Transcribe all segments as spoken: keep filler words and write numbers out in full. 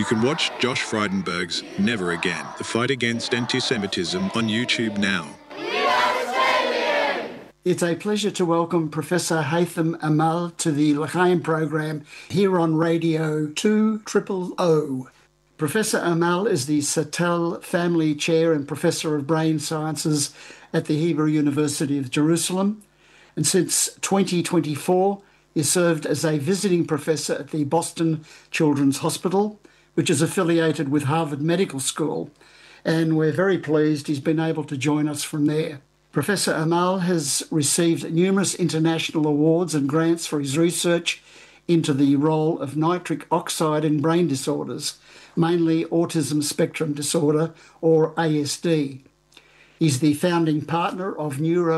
You can watch Josh Frydenberg's Never Again, the fight against anti-Semitism on YouTube now. It's a pleasure to welcome Professor Haitham Amal to the L'chaim program here on Radio two O O. Professor Amal is the Satel Family Chair and Professor of Brain Sciences at the Hebrew University of Jerusalem, and since twenty twenty-four he served as a visiting professor at the Boston Children's Hospital, which is affiliated with Harvard Medical School, and we're very pleased he's been able to join us from there. Professor Amal has received numerous international awards and grants for his research into the role of nitric oxide in brain disorders, mainly autism spectrum disorder, or A S D. He's the founding partner of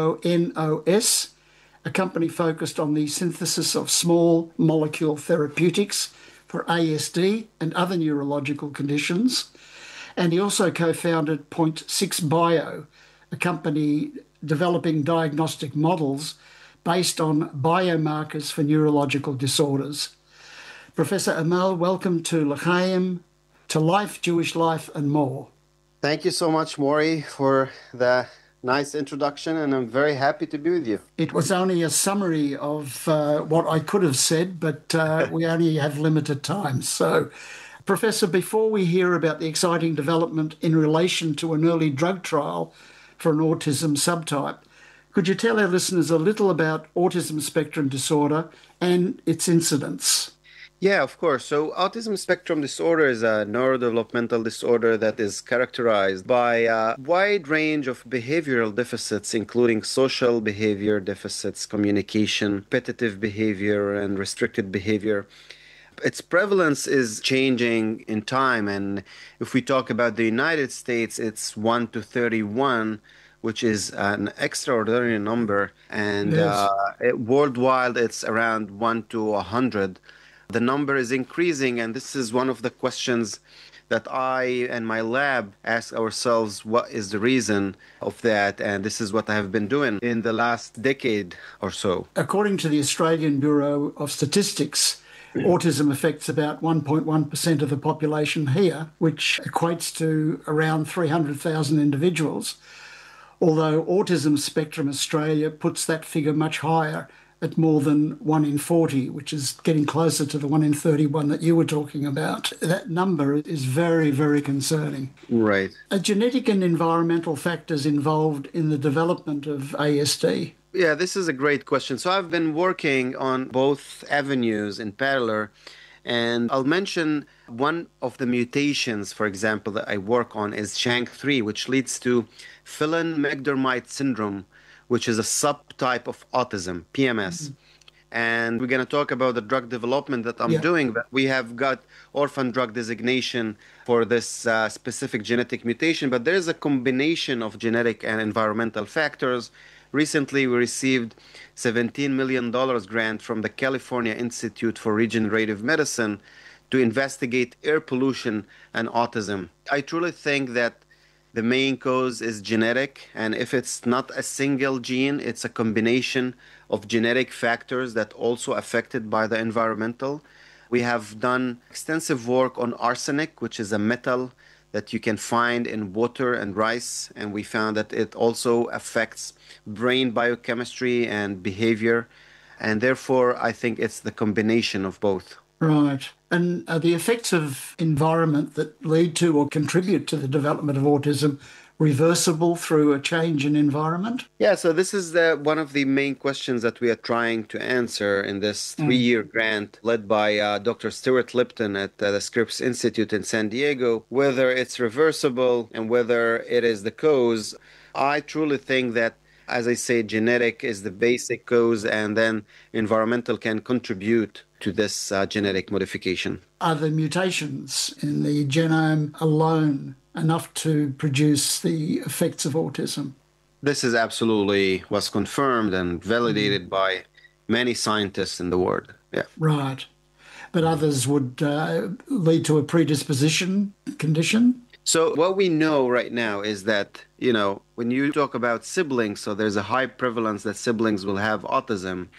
NeuroNOS, a company focused on the synthesis of small molecule therapeutics for A S D and other neurological conditions. And he also co-founded Point Six Bio, a company developing diagnostic models based on biomarkers for neurological disorders. Professor Amal, welcome to L'chaim, to Life, Jewish Life, and more. Thank you so much, Maury, for the nice introduction, and I'm very happy to be with you. It was only a summary of uh, what I could have said, but uh, we only have limited time. So, Professor, before we hear about the exciting development in relation to an early drug trial for an autism subtype, could you tell our listeners a little about autism spectrum disorder and its incidence? Yeah, of course. So autism spectrum disorder is a neurodevelopmental disorder that is characterized by a wide range of behavioral deficits, including social behavior deficits, communication, repetitive behavior, and restricted behavior. Its prevalence is changing in time, and if we talk about the United States, it's one to thirty-one, which is an extraordinary number, and yes. uh, it, worldwide it's around one to one hundred. The number is increasing, and this is one of the questions that I and my lab ask ourselves, what is the reason of that? And this is what I have been doing in the last decade or so. According to the Australian Bureau of Statistics, autism affects about one point one percent of the population here, which equates to around three hundred thousand individuals, although Autism Spectrum Australia puts that figure much higher at more than one in forty, which is getting closer to the one in thirty-one that you were talking about. That number is very, very concerning. Right. Are genetic and environmental factors involved in the development of A S D? Yeah, this is a great question. So I've been working on both avenues in parallel, and I'll mention one of the mutations, for example, that I work on is S H A N K three, which leads to Phelan-McDermid syndrome, which is a subtype of autism, P M S. Mm-hmm. And we're going to talk about the drug development that I'm yeah. doing, but we have got orphan drug designation for this uh, specific genetic mutation, but there's a combination of genetic and environmental factors. Recently, we received seventeen million dollars grant from the California Institute for Regenerative Medicine to investigate air pollution and autism. I truly think that the main cause is genetic, and if it's not a single gene, it's a combination of genetic factors that also affected by the environmental. We have done extensive work on arsenic, which is a metal that you can find in water and rice, and we found that it also affects brain biochemistry and behavior, and therefore I think it's the combination of both. Right. And are the effects of environment that lead to or contribute to the development of autism reversible through a change in environment? Yeah, so this is the, one of the main questions that we are trying to answer in this three-year mm. grant led by uh, Doctor Stuart Lipton at uh, the Scripps Institute in San Diego, whether it's reversible and whether it is the cause. I truly think that, as I say, genetic is the basic cause, and then environmental can contribute to this uh, genetic modification. Are the mutations in the genome alone enough to produce the effects of autism? This is absolutely was confirmed and validated mm. by many scientists in the world. Yeah. Right. But others would uh, lead to a predisposition condition? So what we know right now is that, you know, when you talk about siblings, so there's a high prevalence that siblings will have autism.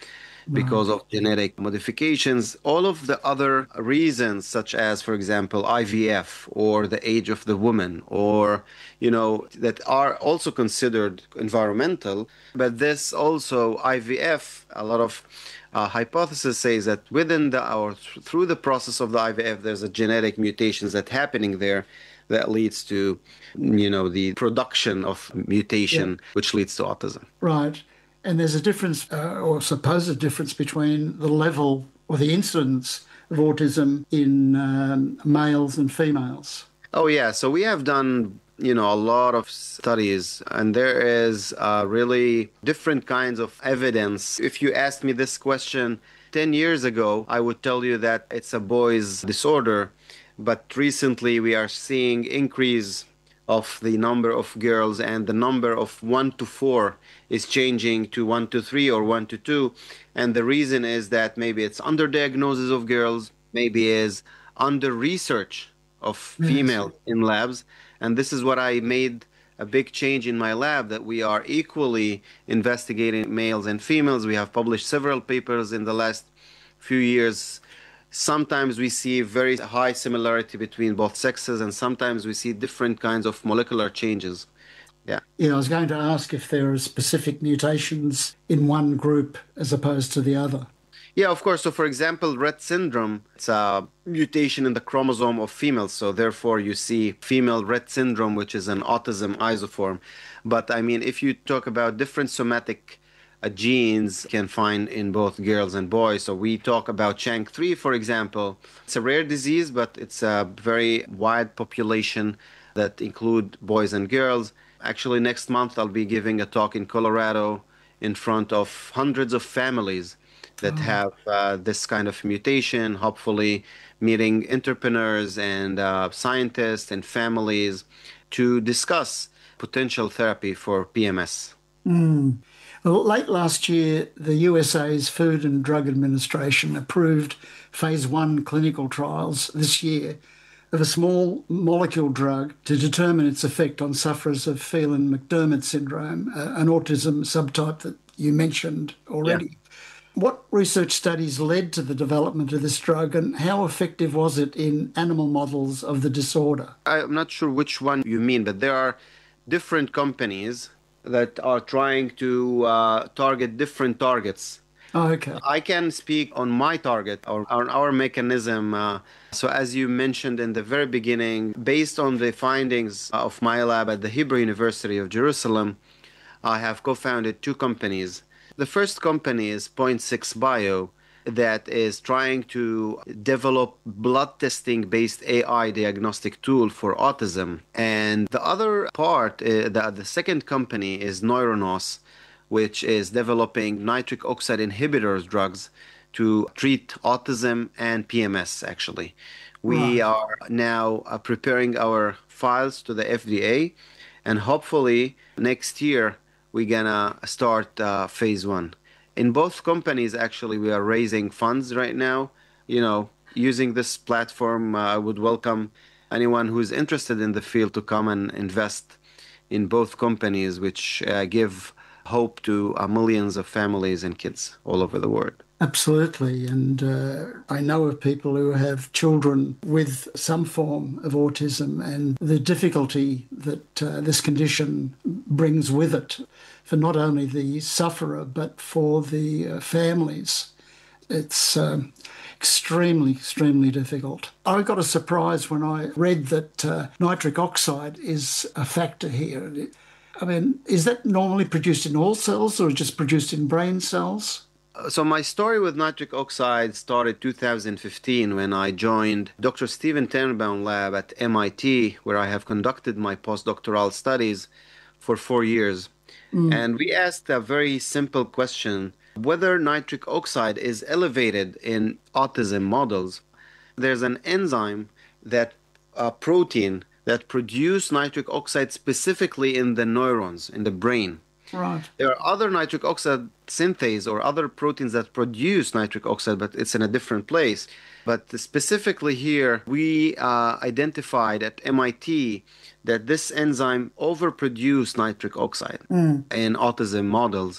because of genetic modifications. All of the other reasons, such as, for example, I V F or the age of the woman, or, you know, that are also considered environmental. But this also, I V F, a lot of uh, hypothesis says that within the, or th- through the process of the I V F, there's a genetic mutations that happening there that leads to, you know, the production of mutation, yeah. which leads to autism. Right. And there's a difference, uh, or supposed difference, between the level or the incidence of autism in um, males and females. Oh, yeah. So we have done, you know, a lot of studies, and there is uh, really different kinds of evidence. If you asked me this question ten years ago, I would tell you that it's a boy's disorder. But recently we are seeing increase of the number of girls, and the number of one to four is changing to one to three or one to two. And the reason is that maybe it's underdiagnosis of girls, maybe is under research of female yes. in labs. And this is what I made a big change in my lab, that we are equally investigating males and females. We have published several papers in the last few years. Sometimes we see very high similarity between both sexes, and sometimes we see different kinds of molecular changes. Yeah. Yeah, I was going to ask if there are specific mutations in one group as opposed to the other. Yeah, of course. So, for example, Rett syndrome, it's a mutation in the chromosome of females. So, therefore, you see female Rett syndrome, which is an autism isoform. But, I mean, if you talk about different somatic uh, genes, can find in both girls and boys. So, we talk about C H A N K three, for example. It's a rare disease, but it's a very wide population that include boys and girls. Actually, next month, I'll be giving a talk in Colorado in front of hundreds of families that have uh, this kind of mutation, hopefully meeting entrepreneurs and uh, scientists and families to discuss potential therapy for P M S. Mm. Well, late last year, the U S A's Food and Drug Administration approved phase one clinical trials this year of a small molecule drug to determine its effect on sufferers of Phelan-McDermid syndrome, uh, an autism subtype that you mentioned already. Yeah. What research studies led to the development of this drug, and how effective was it in animal models of the disorder? I'm not sure which one you mean, but there are different companies that are trying to uh, target different targets. Oh, okay. I can speak on my target or on our mechanism. Uh, so as you mentioned in the very beginning, based on the findings of my lab at the Hebrew University of Jerusalem, I have co-founded two companies. The first company is Point Six Bio, that is trying to develop blood testing based A I diagnostic tool for autism. And the other part, uh, the, the second company is Neuronos, which is developing nitric oxide inhibitors drugs to treat autism and P M S, actually. We wow. are now uh, preparing our files to the F D A, and hopefully next year we're gonna start uh, phase one. In both companies, actually, we are raising funds right now. You know, using this platform, uh, I would welcome anyone who's interested in the field to come and invest in both companies, which uh, give hope to uh, millions of families and kids all over the world. Absolutely. And uh, I know of people who have children with some form of autism, and the difficulty that uh, this condition brings with it for not only the sufferer, but for the uh, families. It's um, extremely, extremely difficult. I got a surprise when I read that uh, nitric oxide is a factor here. I mean, is that normally produced in all cells or just produced in brain cells? So my story with nitric oxide started two thousand fifteen when I joined Doctor Steven Tenenbaum lab at M I T, where I have conducted my postdoctoral studies for four years. Mm. And we asked a very simple question, whether nitric oxide is elevated in autism models. There's an enzyme, that a protein, that produce nitric oxide specifically in the neurons, in the brain. Right. There are other nitric oxide synthase or other proteins that produce nitric oxide, but it's in a different place. But specifically here, we uh, identified at M I T that this enzyme overproduced nitric oxide mm. in autism models.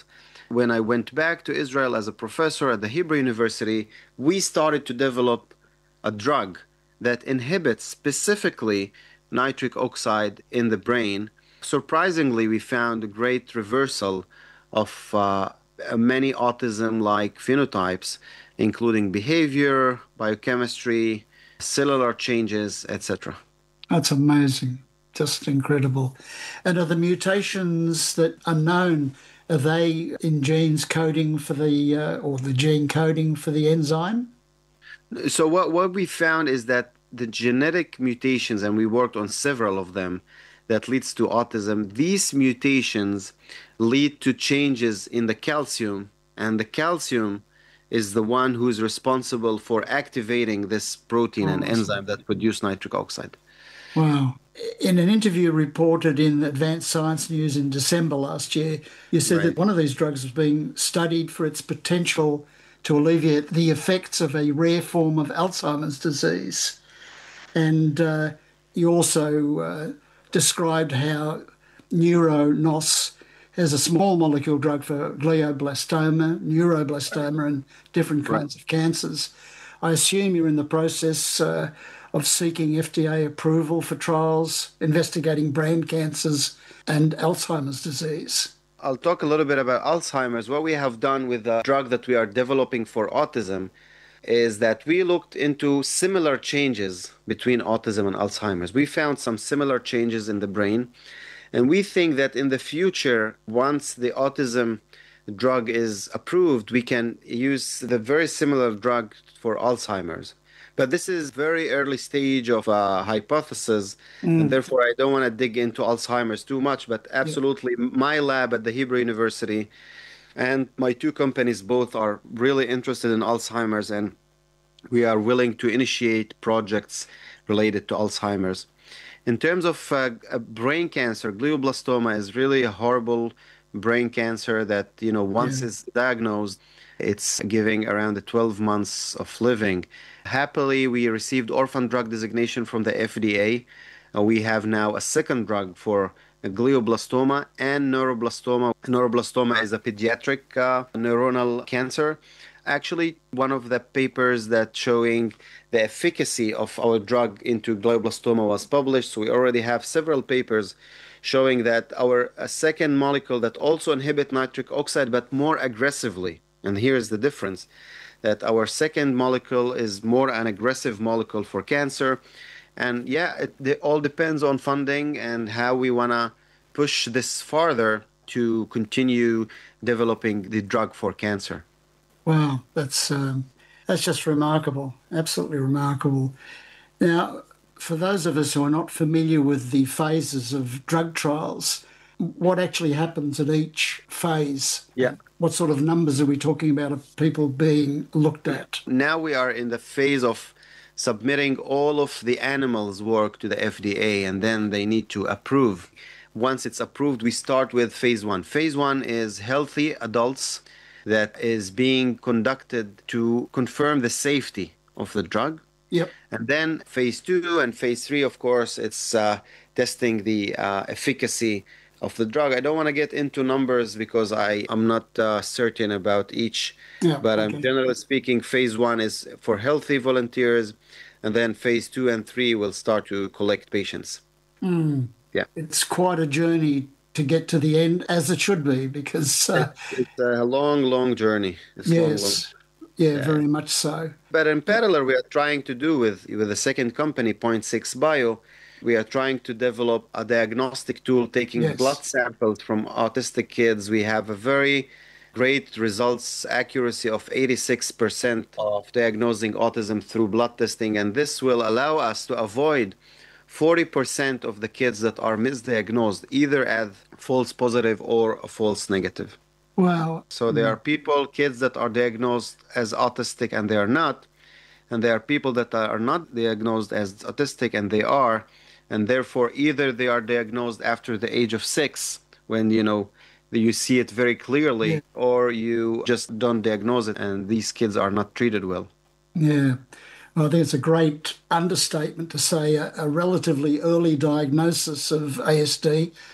when I went back to Israel as a professor at the Hebrew University, we started to develop a drug that inhibits specifically nitric oxide in the brain. Surprisingly, we found a great reversal of uh, many autism-like phenotypes, including behavior, biochemistry, cellular changes, et cetera. That's amazing. Just incredible. And are the mutations that are known, are they in genes coding for the, uh, or the gene coding for the enzyme? So what, what we found is that the genetic mutations, and we worked on several of them, that leads to autism, these mutations lead to changes in the calcium, and the calcium is the one who's responsible for activating this protein and enzyme that produce nitric oxide. Wow. In an interview reported in Advanced Science News in December last year, you said Right. that one of these drugs was being studied for its potential to alleviate the effects of a rare form of Alzheimer's disease. And uh, you also uh, described how NeuroNOS has a small molecule drug for glioblastoma, neuroblastoma, and different kinds of cancers. I assume you're in the process uh, of seeking F D A approval for trials investigating brain cancers and Alzheimer's disease. I'll talk a little bit about Alzheimer's. What we have done with the drug that we are developing for autism is that we looked into similar changes between autism and Alzheimer's. We found some similar changes in the brain, and we think that in the future, once the autism drug is approved, we can use the very similar drug for Alzheimer's. But this is very early stage of a hypothesis, mm. and therefore I don't want to dig into Alzheimer's too much, but absolutely yeah. my lab at the Hebrew University and my two companies both are really interested in Alzheimer's, and we are willing to initiate projects related to Alzheimer's. In terms of uh, brain cancer, glioblastoma is really a horrible brain cancer that, you know, once yeah. it's diagnosed, it's giving around twelve months of living. Happily, we received orphan drug designation from the F D A. Uh, we have now a second drug for glioblastoma and neuroblastoma. Neuroblastoma is a pediatric uh, neuronal cancer. Actually, one of the papers that showing the efficacy of our drug into glioblastoma was published. So we already have several papers showing that our a second molecule that also inhibit nitric oxide, but more aggressively. And here's the difference, that our second molecule is more an aggressive molecule for cancer. And yeah, it, it all depends on funding and how we want to push this farther to continue developing the drug for cancer. Wow, that's um, that's just remarkable, absolutely remarkable. Now, for those of us who are not familiar with the phases of drug trials, what actually happens at each phase? Yeah. What sort of numbers are we talking about of people being looked at? Now we are in the phase of submitting all of the animals' work to the F D A, and then they need to approve. Once it's approved, we start with phase one. Phase one is healthy adults that is being conducted to confirm the safety of the drug. Yep. And then phase two and phase three, of course, it's uh, testing the uh, efficacy of the drug. I don't want to get into numbers because I am not uh, certain about each, yeah, but okay. um, generally speaking, phase one is for healthy volunteers, and then phase two and three will start to collect patients. Mm. Yeah. It's quite a journey to get to the end, as it should be, because... Uh, it's, it's a long, long journey. It's yes, long, long. Yeah, yeah, very much so. But in parallel, we are trying to do with, with the second company, Point Six Bio, we are trying to develop a diagnostic tool taking yes. blood samples from autistic kids. We have a very great results accuracy of eighty-six percent of diagnosing autism through blood testing. And this will allow us to avoid forty percent of the kids that are misdiagnosed, either as false positive or a false negative. Wow. So there are people, kids that are diagnosed as autistic and they are not. And there are people that are not diagnosed as autistic and they are. And therefore, either they are diagnosed after the age of six, when, you know, you see it very clearly, yeah. or you just don't diagnose it and these kids are not treated well. Yeah. Well, I think it's a great understatement to say a, a relatively early diagnosis of A S D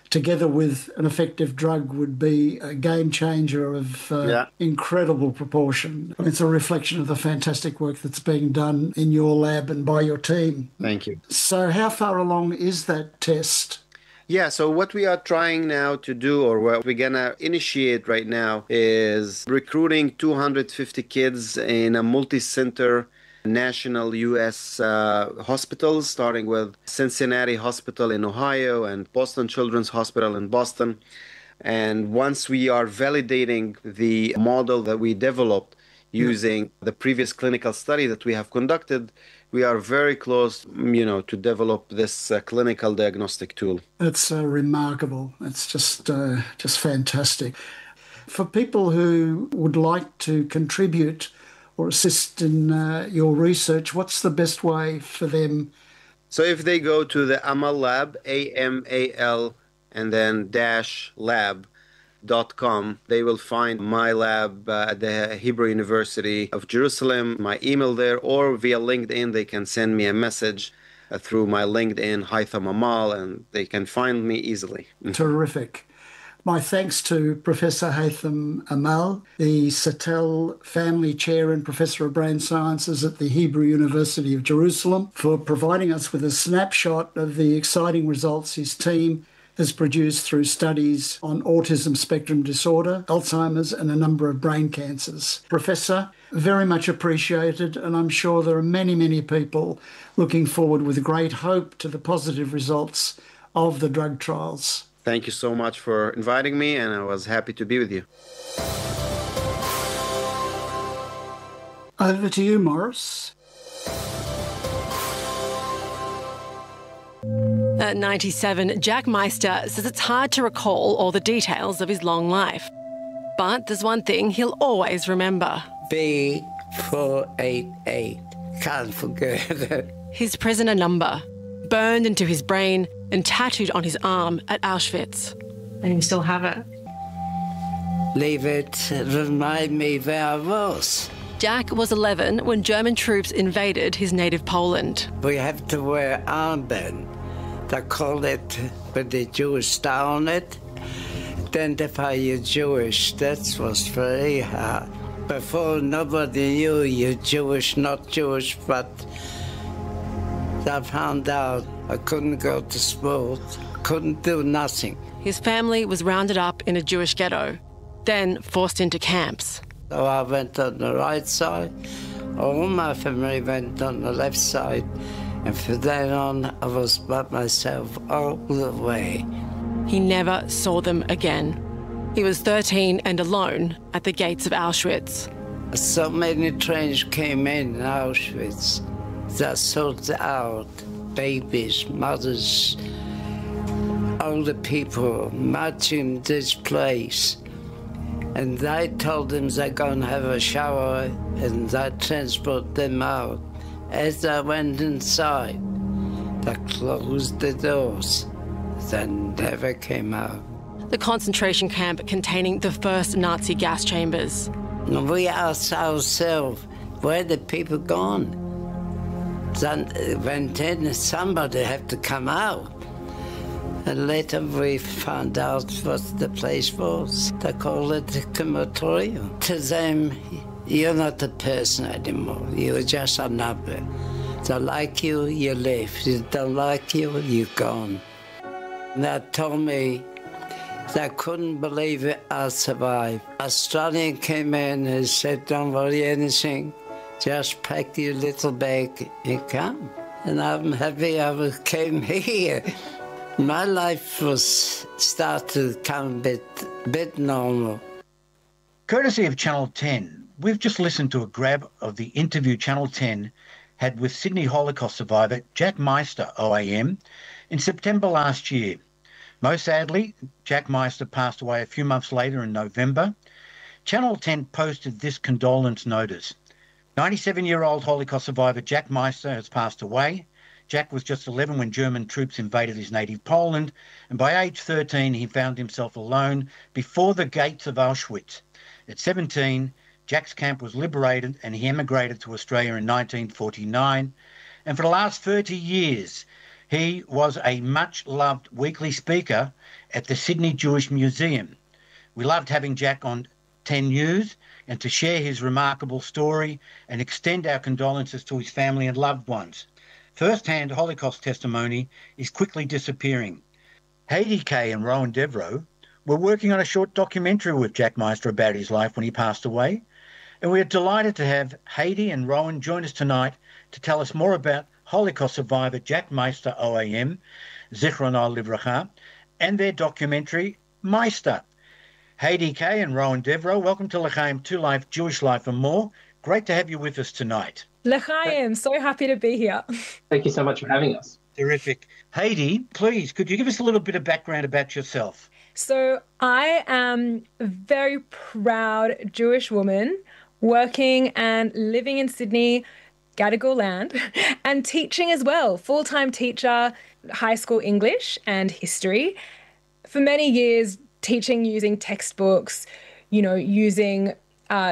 together with an effective drug, would be a game changer of uh, Yeah. incredible proportion. It's a reflection of the fantastic work that's being done in your lab and by your team. Thank you. So how far along is that test? Yeah, so what we are trying now to do, or what we're gonna initiate right now, is recruiting two hundred fifty kids in a multi-center national U S uh, hospitals, starting with Cincinnati Hospital in Ohio and Boston Children's Hospital in Boston. And once we are validating the model that we developed using the previous clinical study that we have conducted, we are very close, you know, to develop this uh, clinical diagnostic tool. It's uh, remarkable. It's just uh, just fantastic. For people who would like to contribute or assist in uh, your research, what's the best way for them? So if they go to the Amal Lab, A M A L, and then dash lab dot com, they will find my lab uh, at the Hebrew University of Jerusalem, my email there, or via LinkedIn, they can send me a message uh, through my LinkedIn, Haitham Amal, and they can find me easily. Terrific. My thanks to Professor Haitham Amal, the Satel Family Chair and Professor of Brain Sciences at the Hebrew University of Jerusalem, for providing us with a snapshot of the exciting results his team has produced through studies on autism spectrum disorder, Alzheimer's, and a number of brain cancers. Professor, very much appreciated, and I'm sure there are many, many people looking forward with great hope to the positive results of the drug trials. Thank you so much for inviting me, and I was happy to be with you. Over to you, Morris. At ninety-seven, Jack Meister says it's hard to recall all the details of his long life. But there's one thing he'll always remember. B four eight eight. Can't forget it. His prisoner number, burned into his brain and tattooed on his arm at Auschwitz. And you still have it? Leave it to remind me where I was. Jack was eleven when German troops invaded his native Poland. We have to wear armband. They call it with the Jewish star on it. Identify you Jewish. That was very hard. Before, nobody knew you're Jewish, not Jewish, but I found out I couldn't go to school, couldn't do nothing. His family was rounded up in a Jewish ghetto, then forced into camps. So I went on the right side. All my family went on the left side. And from then on, I was by myself all the way. He never saw them again. He was thirteen and alone at the gates of Auschwitz. So many trains came in Auschwitz that sold out babies, mothers, older people marching this place. And I told them they're going to have a shower and I transport them out. As I went inside, they closed the doors. They never came out. The concentration camp containing the first Nazi gas chambers. And we asked ourselves, where the people gone? Then went in and somebody had to come out. And later we found out what the place was. They called it the crematorium. To them, you're not a person anymore. You're just a number. They like you, you live. They don't like you, you're gone. And they told me they couldn't believe it, I survived. Australian came in and said, don't worry anything. Just pack your little bag and come. And I'm happy I came here. My life was started to become a bit, bit normal. Courtesy of Channel ten, we've just listened to a grab of the interview Channel ten had with Sydney Holocaust survivor Jack Meister, O A M, in September last year. Most sadly, Jack Meister passed away a few months later in November. Channel ten posted this condolence notice. ninety-seven-year-old Holocaust survivor Jack Meister has passed away. Jack was just eleven when German troops invaded his native Poland, and by age thirteen he found himself alone before the gates of Auschwitz. At seventeen, Jack's camp was liberated and he emigrated to Australia in nineteen forty-nine. And for the last thirty years, He was a much-loved weekly speaker at the Sydney Jewish Museum. We loved having Jack on ten News and to share his remarkable story and extend our condolences to his family and loved ones. First-hand Holocaust testimony is quickly disappearing. Heidi Kay and Rowan Devereaux were working on a short documentary with Jack Meister about his life when he passed away, and we are delighted to have Heidi and Rowan join us tonight to tell us more about Holocaust survivor Jack Meister O A M, Zichrono Livracha, and their documentary, Meister. Heidi Kay and Rowan Devereaux, welcome to L'chaim, To Life, Jewish Life and More. Great to have you with us tonight. L'chaim, so happy to be here. Thank you so much for having us. Terrific. Heidi, please, could you give us a little bit of background about yourself? So I am a very proud Jewish woman working and living in Sydney, Gadigal land, and teaching as well, full-time teacher, high school English and history. For many years, teaching using textbooks, you know, using uh,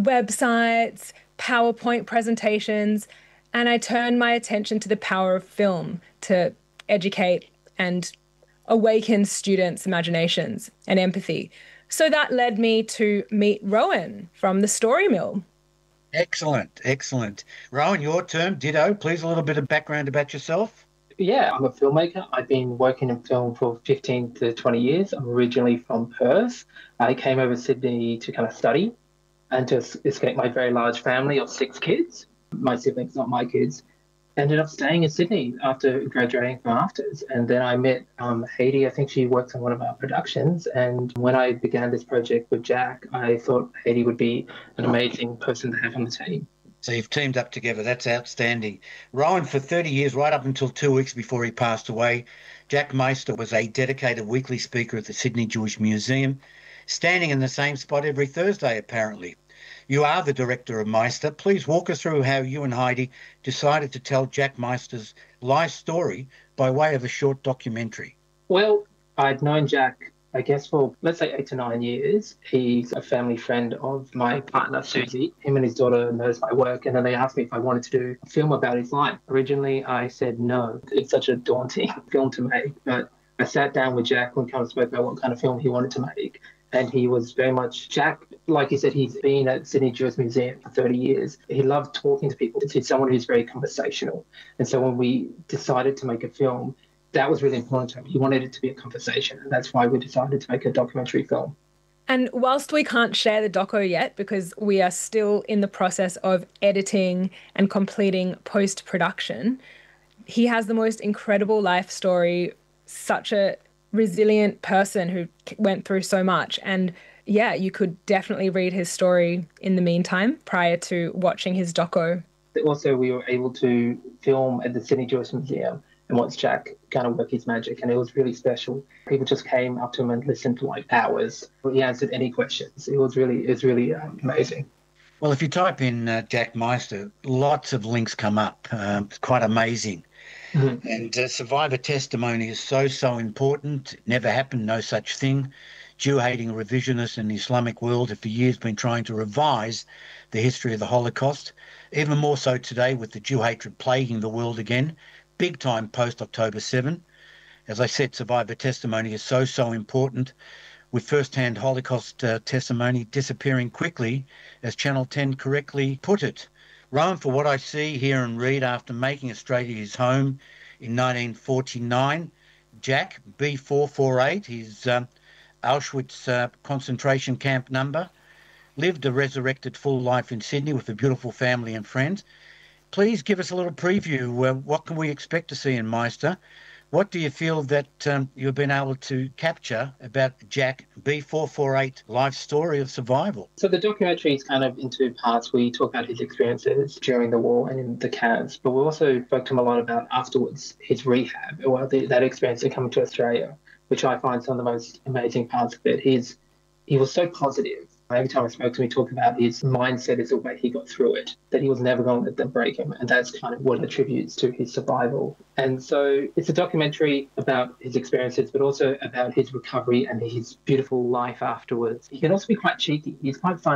websites, PowerPoint presentations, and I turned my attention to the power of film to educate and awaken students' imaginations and empathy. So that led me to meet Rowan from the Story Mill. Excellent, excellent. Rowan, your term, ditto. Please, a little bit of background about yourself. Yeah, I'm a filmmaker. I've been working in film for fifteen to twenty years. I'm originally from Perth. I came over to Sydney to kind of study and to escape my very large family of six kids. My siblings, not my kids. Ended up staying in Sydney after graduating from Masters. And then I met um, Heidi. I think she works on one of our productions. And when I began this project with Jack, I thought Heidi would be an amazing person to have on the team. So you've teamed up together. That's outstanding. Rowan, for thirty years, right up until two weeks before he passed away, Jack Meister was a dedicated weekly speaker at the Sydney Jewish Museum, standing in the same spot every Thursday, apparently. You are the director of Meister. Please walk us through how you and Heidi decided to tell Jack Meister's life story by way of a short documentary. Well, I'd known Jack, I guess, for, let's say, eight to nine years. He's a family friend of my partner, Susie. Him and his daughter knows my work, and then they asked me if I wanted to do a film about his life. Originally, I said no. It's such a daunting film to make, but I sat down with Jack and kind of spoke about what kind of film he wanted to make. And he was very much, Jack, like you said, he's been at Sydney Jewish Museum for thirty years. He loved talking to people. He's someone who's very conversational. And so when we decided to make a film, that was really important to him. He wanted it to be a conversation. And that's why we decided to make a documentary film. And whilst we can't share the doco yet, because we are still in the process of editing and completing post-production, he has the most incredible life story, such a resilient person who went through so much. And yeah, you could definitely read his story in the meantime prior to watching his doco. Also, we were able to film at the Sydney Jewish Museum and watch Jack kind of work his magic, and it was really special. People just came up to him and listened for like hours. He answered any questions. It was really, it was really uh, amazing. Well, if you type in uh, Jack Meister, lots of links come up. Um, it's quite amazing. Mm-hmm. And uh, survivor testimony is so, so important. It never happened, no such thing. Jew-hating revisionists in the Islamic world have for years been trying to revise the history of the Holocaust, even more so today with the Jew hatred plaguing the world again, big time post-October seventh. As I said, survivor testimony is so, so important, with first-hand Holocaust uh, testimony disappearing quickly, as Channel ten correctly put it. Rowan, for what I see, hear and read, after making Australia his home in nineteen forty-nine, Jack, B four forty-eight, his uh, Auschwitz uh, concentration camp number, lived a resurrected full life in Sydney with a beautiful family and friends. Please give us a little preview. Uh, what can we expect to see in Meister? What do you feel that um, you've been able to capture about Jack, B four forty-eight, life story of survival? So the documentary is kind of in two parts. We talk about his experiences during the war and in the camps, but we also spoke to him a lot about afterwards, his rehab, or the, that experience of coming to Australia, which I find some of the most amazing parts of it. He's, he was so positive. Every time I spoke to him, he talked about his mindset is the way he got through it, that he was never going to let them break him. And that's kind of what attributes to his survival. And so it's a documentary about his experiences, but also about his recovery and his beautiful life afterwards. He can also be quite cheeky. He's quite funny.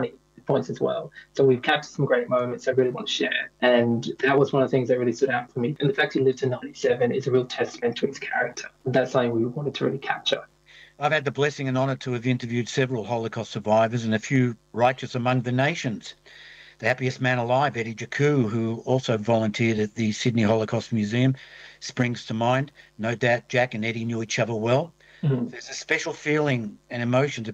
points as well. So we've captured some great moments I really want to share. And that was one of the things that really stood out for me. And the fact he lived to ninety-seven is a real testament to his character. And that's something we wanted to really capture. I've had the blessing and honour to have interviewed several Holocaust survivors and a few righteous among the nations. The happiest man alive, Eddie Jaku, who also volunteered at the Sydney Holocaust Museum, springs to mind. No doubt Jack and Eddie knew each other well. Mm-hmm. There's a special feeling and emotions